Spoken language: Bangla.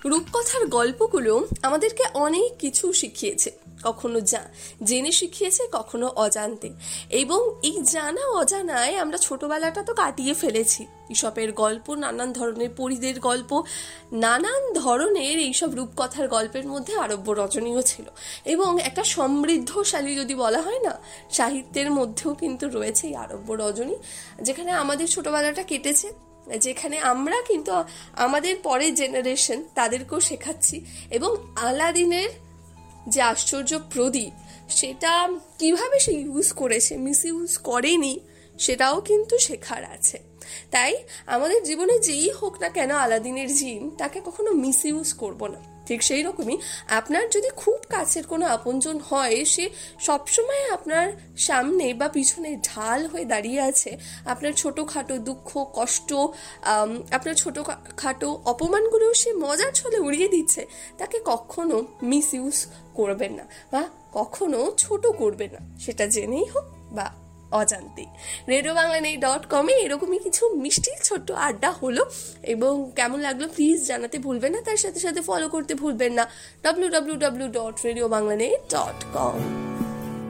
রূপকথার গল্পগুলো আমাদেরকে অনেক কিছু শিখিয়েছে, কখনো জেনে শিখিয়েছে, কখনো অজান্তে। এবং এই জানা অজানায় আমরা ছোটবেলাটা তো কাটিয়ে ফেলেছি। ঈশপের গল্প, নানান ধরনের পরীদের গল্প, নানান ধরনের এইসব রূপকথার গল্পের মধ্যে আরব্য রজনীও ছিল। এবং একটা সমৃদ্ধশালী যদি বলা হয় না, সাহিত্যের মধ্যেও কিন্তু রয়েছে এই আরব্য রজনী, যেখানে আমাদের ছোটবেলাটা কেটেছে, যেখানে আমরা কিন্তু আমাদের পরের জেনারেশন তাদেরকেও শেখাচ্ছি। এবং আলাদিনের যে আশ্চর্য প্রদীপ, সেটা কিভাবে সে ইউজ করেছে, মিস ইউজ করেনি, সেটাও কিন্তু শেখার আছে। তাই আমাদের জীবনে যেই হোক না কেন আলাদিনের জিন, তাকে কখনো মিস ইউজ করবো না। ঠিক সেই রকমই আপনার যদি খুব কাছের কোনো আপনজন হয়, সে সবসময় আপনার সামনে বা পিছনে ঢাল হয়ে দাঁড়িয়ে আছে, আপনার ছোটোখাটো দুঃখ কষ্ট, আপনার ছোটোখাটো অপমানগুলো সে মজার ছলে উড়িয়ে দিচ্ছে, তাকে কখনো মিস ইউজ করবেন না বা কখনো ছোট করবেন না, সেটা জেনেই হোক বা অজান্তে। RadioBanglaNet.com এরকমই কিছু মিষ্টি ছোট্ট আড্ডা হলো, এবং কেমন লাগলো প্লিজ জানাতে ভুলবেন না। তার সাথে সাথে ফলো করতে ভুলবেন না www.radiobanglanet.com।